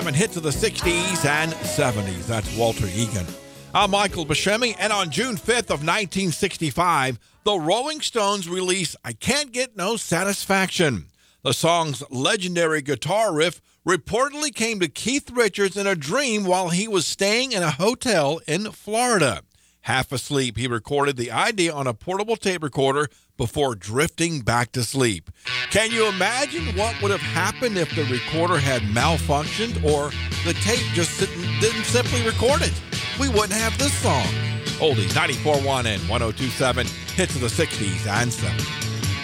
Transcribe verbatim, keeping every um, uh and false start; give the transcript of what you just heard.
And hits of the sixties and seventies. That's Walter Egan. I'm Michael Buscemi, and on June fifth of nineteen sixty-five, the Rolling Stones released I Can't Get No Satisfaction. The song's legendary guitar riff reportedly came to Keith Richards in a dream while he was staying in a hotel in Florida. Half asleep, he recorded the idea on a portable tape recorder before drifting back to sleep. Can you imagine what would have happened if the recorder had malfunctioned or the tape just didn't simply record it? We wouldn't have this song. Oldies ninety-four point one and one oh two point seven, hits of the sixties and seventies.